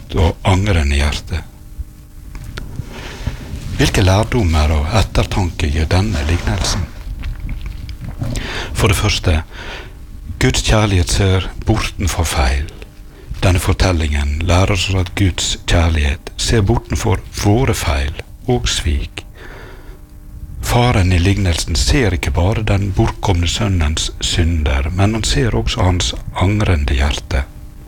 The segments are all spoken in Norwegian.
ydmykt og angrende hjerte. Hvilke lærdommer og ettertanke gir denne lignelsen? For det første, Guds kjærlighet ser bortenfor feil. Denne fortellingen lærer oss at Guds kjærlighet ser bortenfor våre feil og svik. Faren i lignelsen ser ikke bare den bortkomne sønnens synder, men han ser også hans angrende hjerte.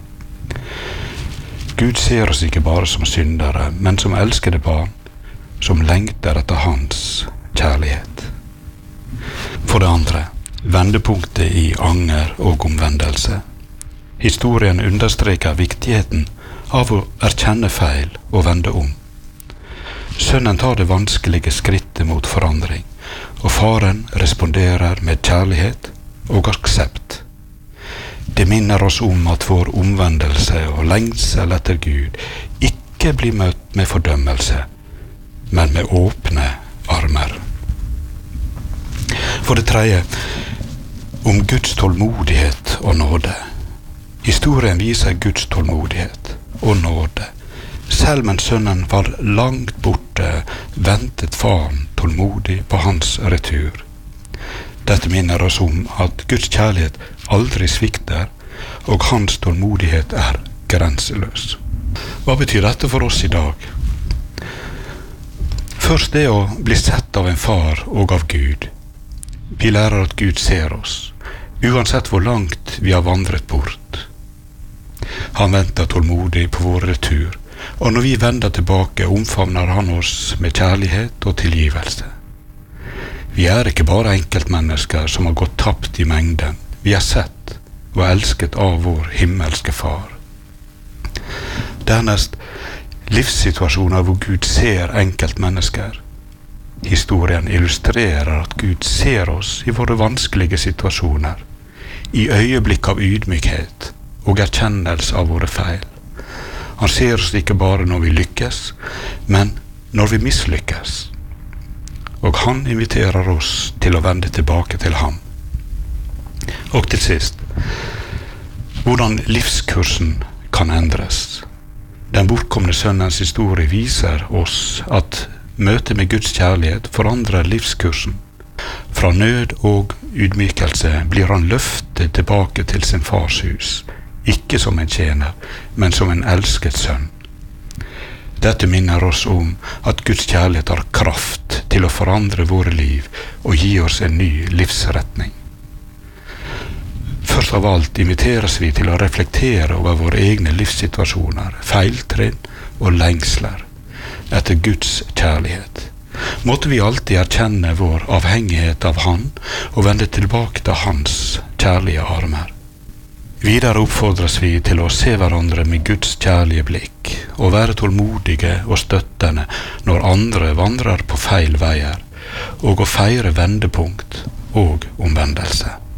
Gud ser oss ikke bare som syndere, men som elskede barn, som lengter etter hans kjærlighet. For det andre, vendepunktet i anger og omvendelse. Historien understreker viktigheten av å erkjenne feil og vende om. Sønnen tar det vanskelige skrittet mot forandring, og faren responderer med kjærlighet og aksept. Det minner oss om at vår omvendelse og lengsel etter Gud ikke blir møtt med fordømmelse, men med åpne armer. For det tredje, om Guds tålmodighet og nåde. Historien viser Guds tålmodighet og nåde. Selv mens sønnen var langt borte, ventet faren tålmodig på hans retur. Dette minner oss om at Guds kjærlighet aldri svikter, og hans tålmodighet er grenseløs. Hva betyr dette for oss i dag? Først det å bli sett av en far og av Gud. Vi lærer at Gud ser oss, uansett hvor langt vi har vandret bort. Han venter tålmodig på vår retur, og når vi vender tilbake, omfavner han oss med kjærlighet og tilgivelse. Vi er ikke bare enkeltmennesker som har gått tapt i mengden. Vi er sett og elsket av vår himmelske far. Dernest, livssituasjoner hvor Gud ser enkeltmennesker. Historien illustrerer at Gud ser oss i våre vanskelige situasjoner, i øyeblikk av ydmykhet og erkjennelse av våre feil. Han ser oss ikke bare når vi lykkes, men når vi mislykkes. Og han inviterer oss til å vende tilbake til ham. Og til sist, hvordan livskursen kan endres. Den bortkomne sønnens historie viser oss at møtet med Guds kjærlighet forandrer livskursen. Fra nød og ydmykelse blir han løftet tilbake til sin fars hus, ikke som en tjener, men som en elsket sønn. Dette minner oss om at Guds kjærlighet har kraft til å forandre våre liv og gi oss en ny livsretning. Først av alt inviteres vi til å reflektere over våre egne livssituasjoner, feiltrinn og lengsler etter Guds kjærlighet. Måtte vi alltid erkjenne vår avhengighet av Han og vende tilbake til Hans kjærlige armer. Videre oppfordres vi til å se hverandre med Guds kjærlige blikk og være tålmodige og støttende når andre vandrer på feil veier, og å feire vendepunkt og omvendelse.